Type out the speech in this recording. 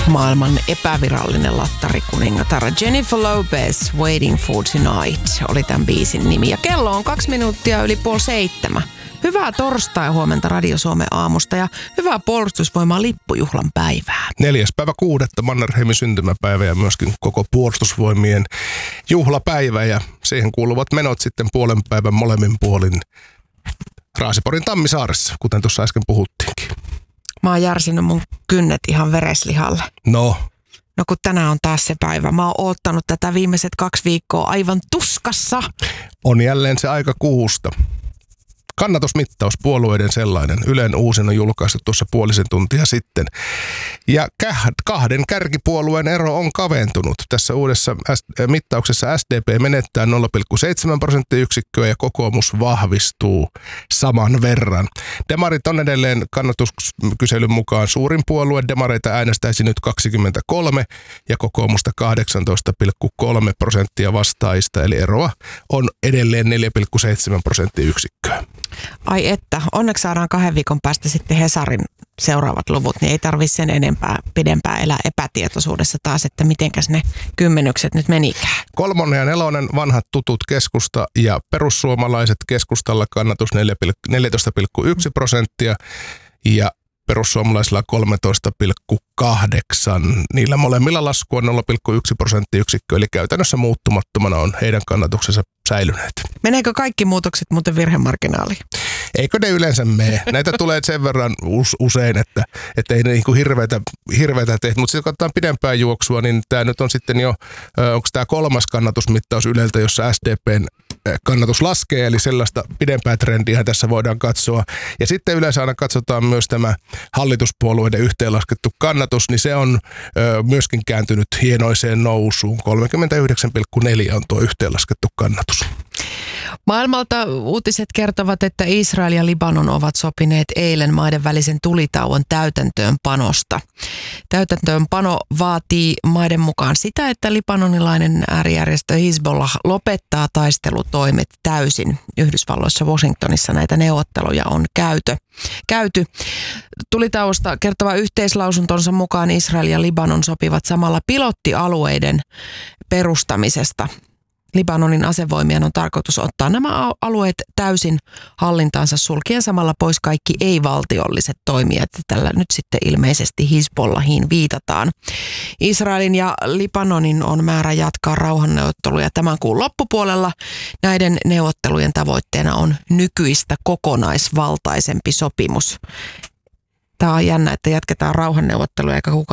Maailman epävirallinen lattarikuningatar Jennifer Lopez, Waiting for Tonight, oli tämän biisin nimi. Ja kello on 2 minuuttia yli 6:30. Hyvää torstai-huomenta Radio Suomen aamusta ja hyvää Puolustusvoimaan lippujuhlan päivää. 4.6. Mannerheimin syntymäpäivä ja myöskin koko Puolustusvoimien juhlapäivä. Ja siihen kuuluvat menot sitten puolen päivän molemmin puolin Raaseporin Tammisaaressa, kuten tuossa äsken puhuttiinkin. Mä oon järsinyt mun kynnet ihan vereslihalle. No kun tänään on taas se päivä. Mä oon oottanut tätä viimeiset 2 viikkoa aivan tuskassa. On jälleen se aika kuusta. Kannatusmittaus, puolueiden sellainen. Ylen uusin on julkaistu tuossa puolisen tuntia sitten. Ja 2 kärkipuolueen ero on kaventunut. Tässä uudessa mittauksessa SDP menettää 0,7 prosenttiyksikköä ja kokoomus vahvistuu saman verran. Demarit on edelleen kannatuskyselyn mukaan suurin puolue. Demareita äänestäisi nyt 23 ja kokoomusta 18,3% vastaajista. Eli eroa on edelleen 4,7 prosenttiyksikköä. Ai että, onneksi saadaan 2 viikon päästä sitten Hesarin seuraavat luvut, niin ei tarvitse sen pidempään elää epätietoisuudessa taas, että mitenkäs ne kymmenykset nyt menikään. 3. ja 4. vanhat tutut Keskusta ja perussuomalaiset. Keskustalla kannatus 14,1% ja perussuomalaisilla 13,8%. Niillä molemmilla lasku on 0,1 prosenttiyksikköä, eli käytännössä muuttumattomana on heidän kannatuksensa säilyneet. Meneekö kaikki muutokset muuten virhemarginaaliin? Eikö ne yleensä mene? Näitä tulee sen verran usein, että ei ne niin kuin hirveätä tehdä. Mutta sitten kun katsotaan pidempään juoksua, niin tämä nyt on sitten jo, onko tämä 3. kannatusmittaus Yleltä, jossa SDPn kannatus laskee, eli sellaista pidempää trendiä tässä voidaan katsoa. Ja sitten yleensä aina katsotaan myös tämä hallituspuolueiden yhteenlaskettu kannatus, niin se on myöskin kääntynyt hienoiseen nousuun. 39,4 on tuo yhteenlaskettu kannatus. Maailmalta uutiset kertovat, että Israel ja Libanon ovat sopineet eilen maiden välisen tulitauon täytäntöönpanosta. Täytäntöönpano vaatii maiden mukaan sitä, että libanonilainen äärijärjestö Hizbollah lopettaa taistelutoimet täysin. Yhdysvalloissa Washingtonissa näitä neuvotteluja on käyty. Tulitauosta kertova yhteislausuntonsa mukaan Israel ja Libanon sopivat samalla pilottialueiden perustamisesta. Libanonin asevoimien on tarkoitus ottaa nämä alueet täysin hallintaansa sulkien samalla pois kaikki ei-valtiolliset toimijat. Tällä nyt sitten ilmeisesti Hizbollahiin viitataan. Israelin ja Libanonin on määrä jatkaa rauhanneuvotteluja tämän kuun loppupuolella. Näiden neuvottelujen tavoitteena on nykyistä kokonaisvaltaisempi sopimus. Tämä on jännä, että jatketaan rauhanneuvotteluja eikä kukaan